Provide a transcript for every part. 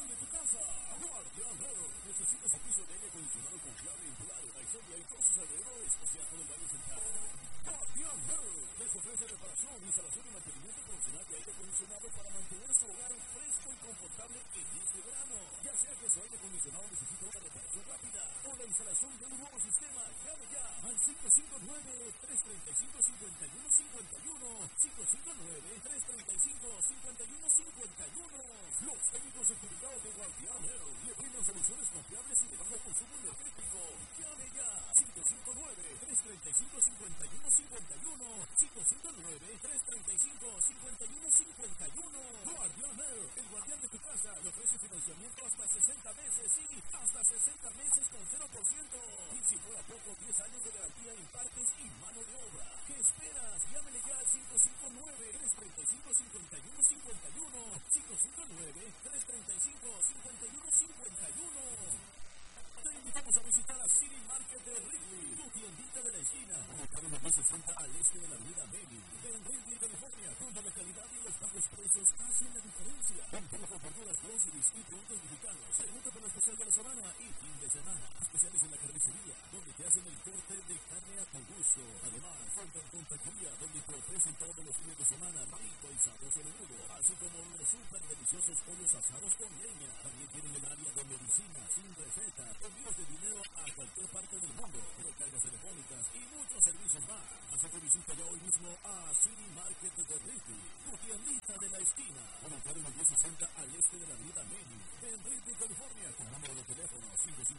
de tu casa. Guardian Health. Necesitas servicio de aire acondicionado confiable en tu área, Isolia y todos sus alrededores, o sea, con el baño central. Guardian Health les ofrece reparación, instalación y mantenimiento profesional de aire acondicionado para mantener su hogar fresco y confortable en este verano. Ya sea que su aire acondicionado necesita una reparación rápida o la instalación de un nuevo sistema, llame ya al 559-335-5151. 559-335-5151. Los técnicos certificados de Guardian Health le brindan soluciones confiables y de bajo consumo energético. Llame ya 559-335-5151. 559-335-5151. Guardian Health, el guardián de tu casa, le ofrece financiamiento hasta 60 meses, sí, hasta 60 meses con 0%. Y si fuera poco, 10 años de garantía en partes y mano de obra. ¿Qué esperas? Llámele ya al 559-335-5151. 559-335-5151. Te invitamos a visitar a City Market de Ridley, tu tiendita de la esquina, ubicado en el 1060 al este de la avenida Bailey, en Ridley, California, donde la calidad y los bajos precios hacen la diferencia. Contamos con verduras, groceries y productos mexicanos. Pregunta por la especial de la semana y fin de semana. Especiales en la carnicería, donde te hacen el corte de carne a tu gusto. Además, cuentan con taquería, donde te ofrecen todos los fines de semana rico y sabroso menudo, así como los súper deliciosos pollos asados con leña. También tienen el área de medicina sin receta, envíos de dinero a cualquier parte del mundo, recargas telefónicas y muchos servicios más. Haz tu visita ya hoy mismo a City Market de Ridley, tu tiendita de la esquina, ubicado en el 1060 al este de la avenida Main, en Ridley, California, con número de teléfono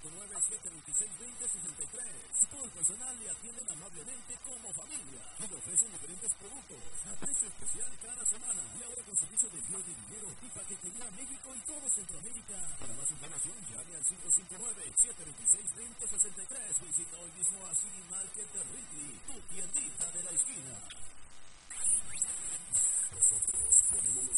559-726-2063. Todo el personal le atienden amablemente como familia y le ofrecen diferentes productos a precio especial cada semana. Y ahora con servicio de envío de dinero y paquetería a México y todo Centroamérica. Para más información, llame al 559-726-2063. Visita hoy mismo a City Market de Ridley, tu tiendita de la esquina. Nosotros ponemos los